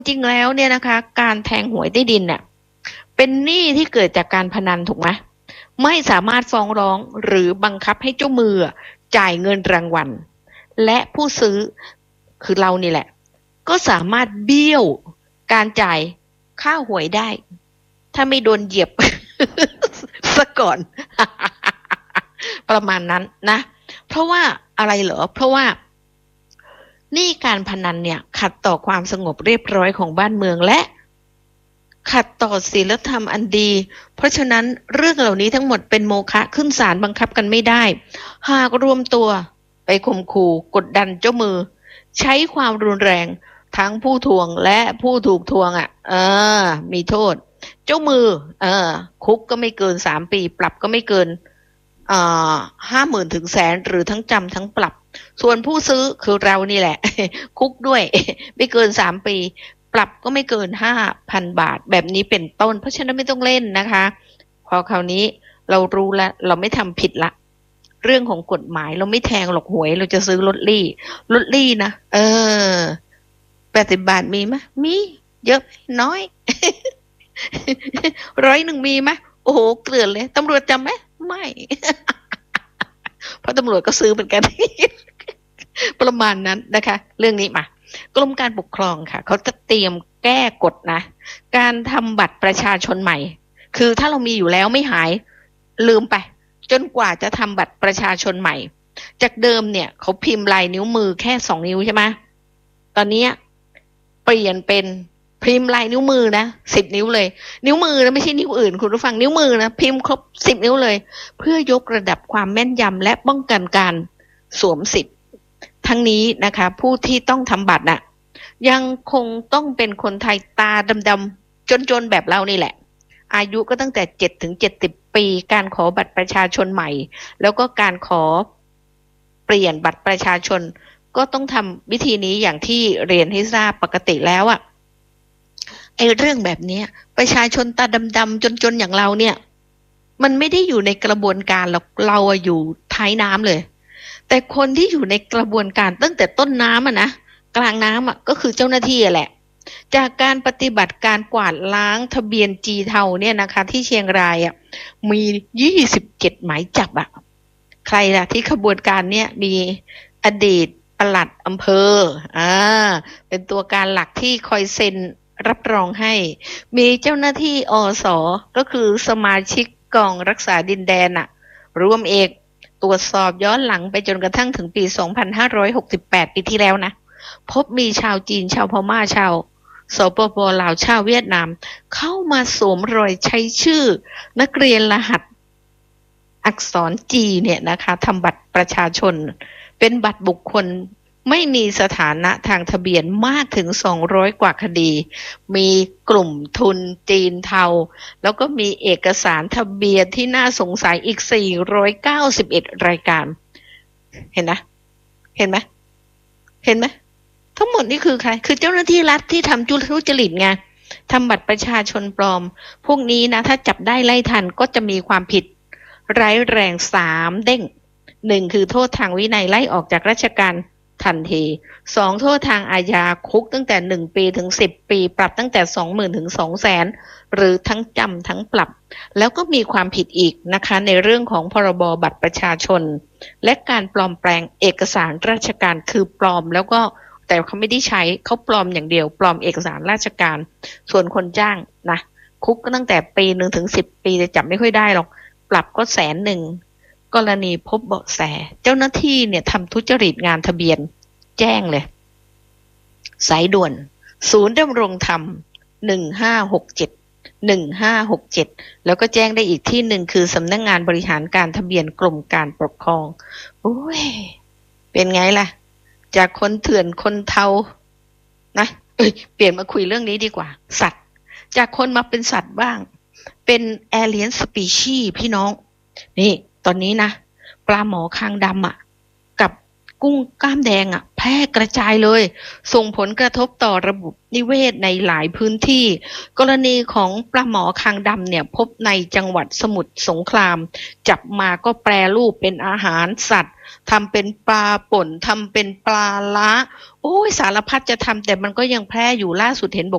จริงแล้วเนี่ยนะคะการแทงหวยใต้ดินเนี่ยเป็นหนี้ที่เกิดจากการพนันถูกไหมไม่สามารถฟ้องร้องหรือบังคับให้เจ้ามือจ่ายเงินรางวัลและผู้ซื้อคือเรานี่แหละก็สามารถเบี้ยวการจ่ายค่าหวยได้ถ้าไม่โดนเหยียบ ซะก่อนประมาณนั้นนะเพราะว่าอะไรเหรอเพราะว่านี่การพนันเนี่ยขัดต่อความสงบเรียบร้อยของบ้านเมืองและขัดต่อศีลธรรมอันดีเพราะฉะนั้นเรื่องเหล่านี้ทั้งหมดเป็นโมฆะขึ้นศาลบังคับกันไม่ได้หากรวมตัวไปข่มขู่กดดันเจ้ามือใช้ความรุนแรงทั้งผู้ทวงและผู้ถูกทวงมีโทษเจ้ามือคุกก็ไม่เกิน3 ปีปรับก็ไม่เกิน50,000 ถึง100,000หรือทั้งจำทั้งปรับส่วนผู้ซื้อคือเรานี่แหละ คุกด้วย ไม่เกิน3 ปีปรับก็ไม่เกิน5,000 บาทแบบนี้เป็นต้นเพราะฉะนั้นไม่ต้องเล่นนะคะพอคราวนี้เรารู้แล้วเราไม่ทำผิดละเรื่องของกฎหมายเราไม่แทงหรอกหวยเราจะซื้อลอตเตอรี่นะ80 บาทมีไหมมีเยอะน้อย 100มีไหมโอ้โหเกลื่อนเลยตำรวจจำไหมไม่ เพราะตำรวจก็ซื้อเหมือนกัน ประมาณนั้นนะคะเรื่องนี้มากรมการปกครองค่ะเขาจะเตรียมแก้กฎนะการทำบัตรประชาชนใหม่คือถ้าเรามีอยู่แล้วไม่หายลืมไปจนกว่าจะทำบัตรประชาชนใหม่จากเดิมเนี่ยเขาพิมพ์ลายนิ้วมือแค่2 นิ้วใช่ไหมตอนนี้เปลี่ยนเป็นพิมพ์ลายนิ้วมือนะ10 นิ้วเลยนิ้วมือนะไม่ใช่นิ้วอื่นคุณผู้ฟังนิ้วมือนะพิมพ์ครบ10 นิ้วเลยเพื่อยกระดับความแม่นยำและป้องกันการสวมสิทธิ์ทั้งนี้นะคะผู้ที่ต้องทำบัตรน่ะยังคงต้องเป็นคนไทยตาดำๆจนๆแบบเรานี่แหละอายุก็ตั้งแต่7 ถึง 70 ปีการขอบัตรประชาชนใหม่แล้วก็การขอเปลี่ยนบัตรประชาชนก็ต้องทำวิธีนี้อย่างที่เรียนให้ทราบปกติแล้วอะไอ้เรื่องแบบนี้ประชาชนตาดำๆจนๆอย่างเราเนี่ยมันไม่ได้อยู่ในกระบวนการหรอกเราอยู่ท้ายน้ำเลยแต่คนที่อยู่ในกระบวนการตั้งแต่ต้นน้ำนะกลางน้ำก็คือเจ้าหน้าที่แหละจากการปฏิบัติการกวาดล้างทะเบียนจีเทาเนี่ยนะคะที่เชียงรายมี27 หมายจับใครล่ะที่ขบวนการเนี่ยมีอดีตปลัดอำเภอเป็นตัวการหลักที่คอยเซ็นรับรองให้มีเจ้าหน้าที่อสก็คือสมาชิกกองรักษาดินแดนร่วมเอกตรวจสอบย้อนหลังไปจนกระทั่งถึงปี2568ปีที่แล้วนะพบมีชาวจีนชาวพม่าชาวสปป.ลาวชาวเวียดนามเข้ามาสวมรอยใช้ชื่อนักเรียนรหัสอักษรจีเนี่ยนะคะทำบัตรประชาชนเป็นบัตรบุคคลไม่มีสถานะทางทะเบียนมากถึง200 กว่าคดีมีกลุ่มทุนจีนเทาแล้วก็มีเอกสารทะเบียนที่น่าสงสัยอีก491 รายการเห็นนะเห็นไหมเห็นไหมทั้งหมดนี่คือใครคือเจ้าหน้าที่รัฐที่ทำทุจริตไงทำบัตรประชาชนปลอมพวกนี้นะถ้าจับได้ไล่ทันก็จะมีความผิดร้ายแรง3 เด้ง1คือโทษทางวินัยไล่ออกจากราชการทันที2โทษทางอาญาคุกตั้งแต่1 ปีถึง10 ปีปรับตั้งแต่ 20,000 ถึง 200,000 หรือทั้งจำทั้งปรับแล้วก็มีความผิดอีกนะคะในเรื่องของพรบบัตรประชาชนและการปลอมแปลงเอกสารราชการคือปลอมแล้วก็แต่เขาไม่ได้ใช้เขาปลอมอย่างเดียวปลอมเอกสารราชการส่วนคนจ้างนะคุกก็ตั้งแต่ปี1 ถึง 10 ปีจะจับไม่ค่อยได้หรอกปรับก็100,000กรณีพบเบาะแสเจ้าหน้าที่เนี่ยทำทุจริตงานทะเบียนแจ้งเลยสายด่วนศูนย์ดำรงธรรม1567แล้วก็แจ้งได้อีกที่หนึ่งคือสำนักงานบริหารการทะเบียนกรมการปกครองโอ้ยเป็นไงล่ะจากคนเถื่อนคนเทานะเปลี่ยนมาคุยเรื่องนี้ดีกว่าสัตว์จากคนมาเป็นสัตว์บ้างเป็นแอเลียนสปีชีส์พี่น้องนี่ตอนนี้นะปลาหมอคางดำกับกุ้งกล้ามแดงแพร่กระจายเลยส่งผลกระทบต่อระบบนิเวศในหลายพื้นที่กรณีของปลาหมอคางดำเนี่ยพบในจังหวัดสมุทรสงครามจับมาก็แปรรูปเป็นอาหารสัตว์ทำเป็นปลาป่นทำเป็นปลาล้าโอ้ยสารพัดจะทำแต่มันก็ยังแพร่อยู่ล่าสุดเห็นบอก